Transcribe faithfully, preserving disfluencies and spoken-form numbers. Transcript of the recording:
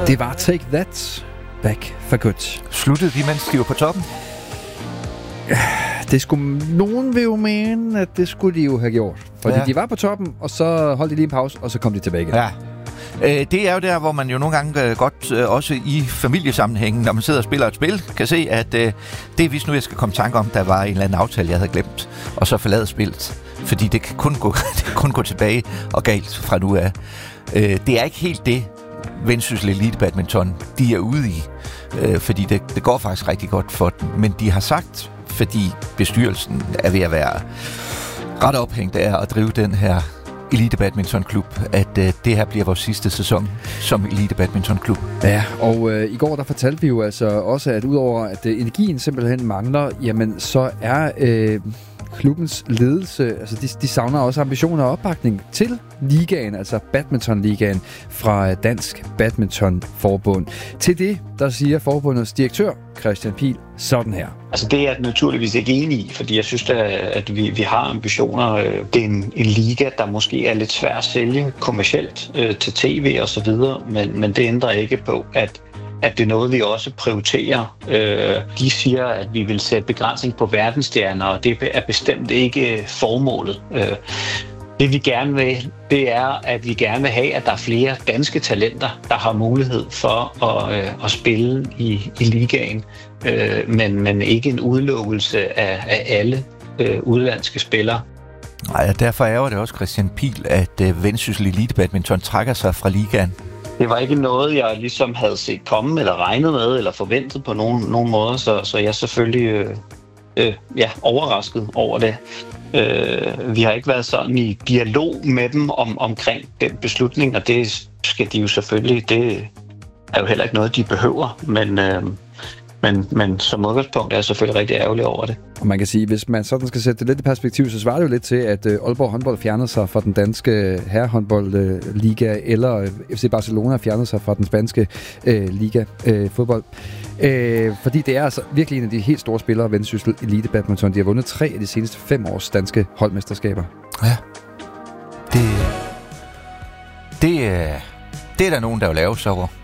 Det var Take That Back for Good. Sluttede de, mens de var på toppen? Det skulle nogen vil jo mene, at det skulle de jo have gjort. Fordi ja. de var på toppen, og så holdt de lige en pause, og så kom de tilbage igen. Ja. Øh, det er jo der, hvor man jo nogle gange øh, godt, øh, også i familiesammenhængen, når man sidder og spiller et spil, kan se, at øh, det er hvis nu, jeg skal komme i tanke om, der var en eller anden aftale, jeg havde glemt, og så forlade spillet. Fordi det kan kun gå, det kan kun gå tilbage og galt fra nu af. Øh, det er ikke helt det, Vendsyssel Elite Badminton, de er ude i. Øh, fordi det, det går faktisk rigtig godt for dem. Men de har sagt, fordi bestyrelsen er ved at være ret ophængt af at drive den her Elite Badminton Klub, at øh, det her bliver vores sidste sæson som Elite Badminton Klub. Ja, og øh, i går der fortalte vi jo altså også, at udover at øh, energien simpelthen mangler, jamen så er øh, klubbens ledelse, altså de, de savner også ambitioner og opbakning til ligaen, altså badmintonligaen fra Dansk Badminton Forbund. Til det, der siger forbundets direktør, Christian Pihl, sådan her. Altså det er jeg naturligvis ikke enig i, fordi jeg synes, at vi, vi har ambitioner. Det er en, en liga, der måske er lidt svær at sælge kommercielt øh, til tv og så videre, men, men det ændrer ikke på, at at det er noget, vi også prioriterer. Øh, de siger, at vi vil sætte begrænsning på verdensstjerner, og det er bestemt ikke formålet. Øh, det vi gerne vil, det er, at vi gerne vil have, at der er flere danske talenter, der har mulighed for at, øh, at spille i, i ligaen, øh, men, men ikke en udelukkelse af, af alle øh, udlandske spillere. Nej, og derfor er det også, Christian Pihl, at øh, Vendsyssel Elite Badminton trækker sig fra ligaen. Det var ikke noget, jeg ligesom havde set komme, eller regnet med, eller forventet på nogen, nogen måder, så, så jeg er selvfølgelig øh, øh, ja, overrasket over det. Øh, vi har ikke været sådan i dialog med dem om, omkring den beslutning, og det skal de jo selvfølgelig, det er jo heller ikke noget, de behøver, men, øh, men, men som udgangspunkt er jeg selvfølgelig rigtig ærgerlig over det. Og man kan sige, hvis man sådan skal sætte det lidt i perspektiv, så svarer det jo lidt til, at Aalborg håndbold fjernede sig fra den danske herrehåndboldliga, eller F C Barcelona fjernede sig fra den spanske øh, liga øh, fodbold. Øh, fordi det er altså virkelig en af de helt store spillere, Vendsyssel Elite Badminton. De har vundet tre af de seneste fem års danske holdmesterskaber. Ja. Det, det, det er der nogen, der vil lave sig over.